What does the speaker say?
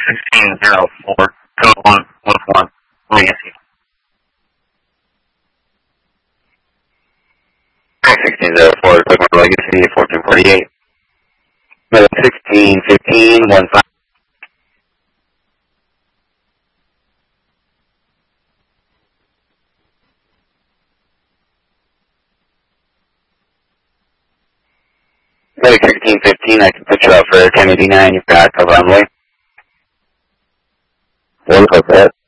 1604, code 111, Legacy. 1604, code 1 Legacy, 1448. 1615, 15. Medic 1615, I can put you out for Kennedy 9, you've got a runway. What about that?